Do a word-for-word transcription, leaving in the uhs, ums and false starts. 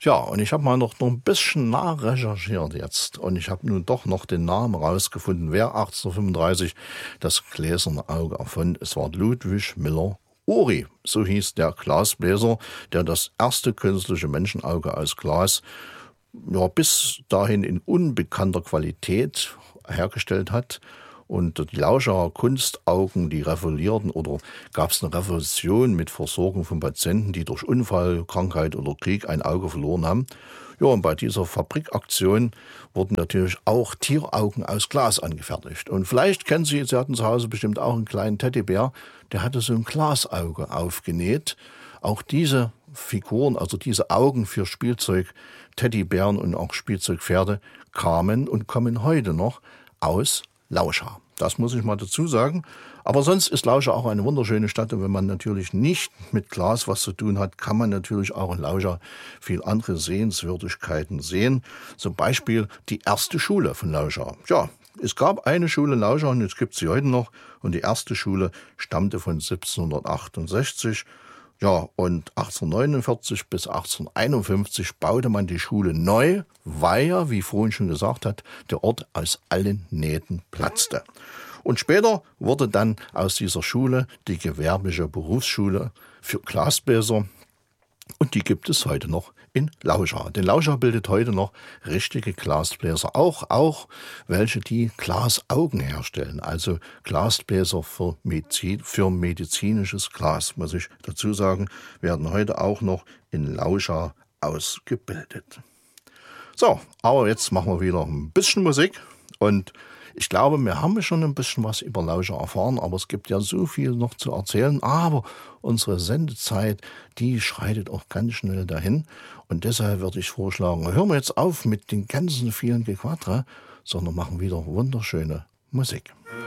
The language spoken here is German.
Ja, und ich habe mal noch, noch ein bisschen nachrecherchiert jetzt. Und ich habe nun doch noch den Namen rausgefunden, wer achtzehnhundertfünfunddreißig das gläserne Auge erfand. Es war Ludwig Müller-Ory. So hieß der Glasbläser, der das erste künstliche Menschenauge aus Glas ja, bis dahin in unbekannter Qualität hergestellt hat. Und die Lauscher Kunstaugen, die revolierten, oder gab es eine Revolution mit Versorgung von Patienten, die durch Unfall, Krankheit oder Krieg ein Auge verloren haben. Ja, und bei dieser Fabrikaktion wurden natürlich auch Tieraugen aus Glas angefertigt. Und vielleicht kennen Sie, Sie hatten zu Hause bestimmt auch einen kleinen Teddybär, der hatte so ein Glasauge aufgenäht. Auch diese Figuren, also diese Augen für Spielzeug, Teddybären und auch Spielzeugpferde kamen und kommen heute noch aus Lauscha. Das muss ich mal dazu sagen. Aber sonst ist Lauscha auch eine wunderschöne Stadt. Und wenn man natürlich nicht mit Glas was zu tun hat, kann man natürlich auch in Lauscha viel andere Sehenswürdigkeiten sehen. Zum Beispiel die erste Schule von Lauscha. Ja, es gab eine Schule in Lauscha und jetzt gibt es sie heute noch. Und die erste Schule stammte von siebzehnhundertachtundsechzig. Ja, und achtzehnhundertneunundvierzig bis achtzehnhunderteinundfünfzig baute man die Schule neu, weil ja, wie vorhin schon gesagt hat, der Ort aus allen Nähten platzte. Und später wurde dann aus dieser Schule die gewerbliche Berufsschule für Glasbläser. Und die gibt es heute noch in Lauscha. Denn Lauscha bildet heute noch richtige Glasbläser, auch, auch welche die Glasaugen herstellen. Also Glasbläser für, Medizin, für medizinisches Glas, muss ich dazu sagen, werden heute auch noch in Lauscha ausgebildet. So, aber jetzt machen wir wieder ein bisschen Musik und ich glaube, wir haben schon ein bisschen was über Lauscha erfahren, aber es gibt ja so viel noch zu erzählen. Aber unsere Sendezeit, die schreitet auch ganz schnell dahin. Und deshalb würde ich vorschlagen, hören wir jetzt auf mit den ganzen vielen Gequatsche, sondern machen wieder wunderschöne Musik.